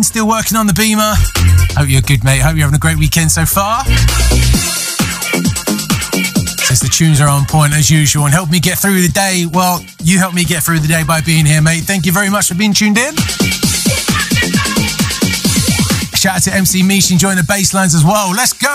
Still working on the Beamer. Hope you're good, mate. Hope you're having a great weekend so far. Says the tunes are on point as usual and help me get through the day. Well, you help me get through the day by being here, mate. Thank you very much for being tuned in. Shout out to MC Mish enjoying the bass lines as well. Let's go.